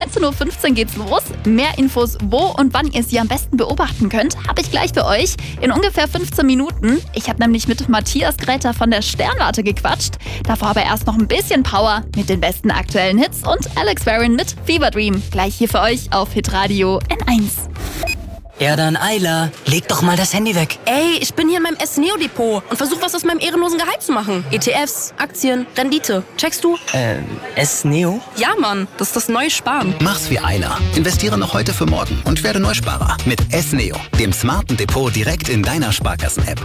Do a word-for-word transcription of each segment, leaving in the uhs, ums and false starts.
neunzehn Uhr fünfzehn geht's los. Mehr Infos, wo und wann ihr sie am besten beobachten könnt, habe ich gleich für euch in ungefähr fünfzehn Minuten. Ich habe nämlich mit Matthias Gräter von der Sternwarte gequatscht. Davor aber erst noch ein bisschen Power mit den besten aktuellen Hits und Alex Warren mit Fever Dream. Gleich hier für euch auf Hitradio N eins. Ja dann, Ayla, leg doch mal das Handy weg. Ey, ich bin hier in meinem S-Neo-Depot und versuche was aus meinem ehrenlosen Gehalt zu machen. E T Fs, Aktien, Rendite. Checkst du? Ähm, S-Neo? Ja, Mann, das ist das neue Sparen. Mach's wie Ayla. Investiere noch heute für morgen und werde Neusparer mit S-Neo, dem smarten Depot direkt in deiner Sparkassen-App.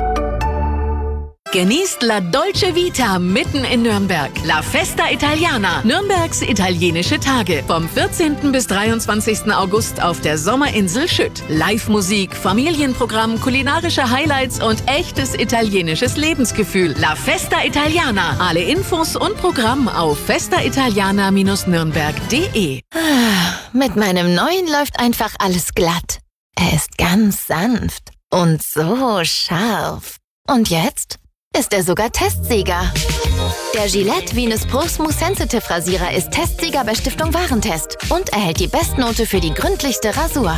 Genießt La Dolce Vita mitten in Nürnberg. La Festa Italiana, Nürnbergs italienische Tage. Vom vierzehnten bis dreiundzwanzigsten August auf der Sommerinsel Schütt. Live-Musik, Familienprogramm, kulinarische Highlights und echtes italienisches Lebensgefühl. La Festa Italiana. Alle Infos und Programm auf festa italiana Bindestrich nürnberg punkt de. Mit meinem neuen läuft einfach alles glatt. Er ist ganz sanft und so scharf. Und jetzt ist er sogar Testsieger. Der Gillette Venus Pro Smooth Sensitive Rasierer ist Testsieger bei Stiftung Warentest und erhält die Bestnote für die gründlichste Rasur.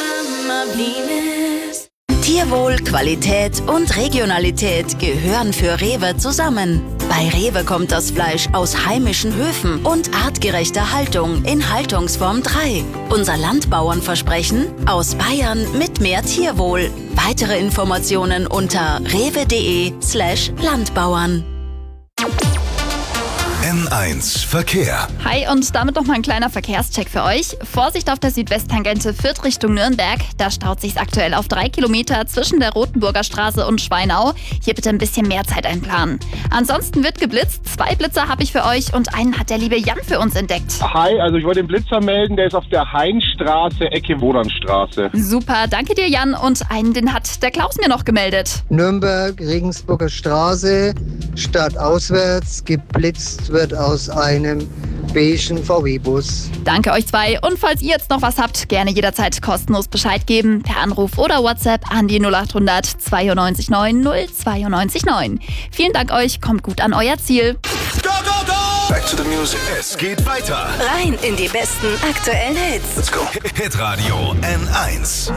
Tierwohl, Qualität und Regionalität gehören für Rewe zusammen. Bei Rewe kommt das Fleisch aus heimischen Höfen und artgerechter Haltung in Haltungsform drei. Unser Landbauernversprechen: aus Bayern mit mehr Tierwohl. Weitere Informationen unter rewe.de slash Landbauern. N eins Verkehr. Hi und damit noch mal ein kleiner Verkehrscheck für euch. Vorsicht auf der Südwesttangente Fürth Richtung Nürnberg. Da staut sich's aktuell auf drei Kilometer zwischen der Rotenburger Straße und Schweinau. Hier bitte ein bisschen mehr Zeit einplanen. Ansonsten wird geblitzt. Zwei Blitzer habe ich für euch und einen hat der liebe Jan für uns entdeckt. Hi, also ich wollte den Blitzer melden. Der ist auf der Hainstraße, Ecke Wohnernstraße. Super, danke dir Jan. Und einen, den hat der Klaus mir noch gemeldet. Nürnberg, Regensburger Straße, stadtauswärts, geblitzt wird aus einem beigen V W-Bus. Danke euch zwei und falls ihr jetzt noch was habt, gerne jederzeit kostenlos Bescheid geben, per Anruf oder WhatsApp an die null acht hundert zweiundneunzig neun null zweiundneunzig neun. Vielen Dank euch, kommt gut an euer Ziel. Go, go, go! Back to the music. Es geht weiter. Rein in die besten aktuellen Hits. Let's go. Hitradio N eins.